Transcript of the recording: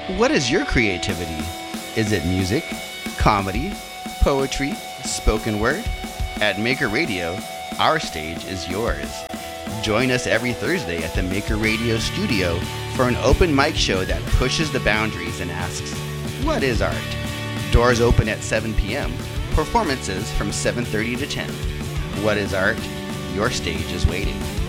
What is your creativity? Is it music, comedy, poetry, spoken word? At Maker Radio, our stage is yours. Join us every Thursday at the Maker Radio studio for an open mic show that pushes the boundaries and asks, what is art? Doors open at 7 p.m. Performances from 7:30 to 10. What is art? Your stage is waiting.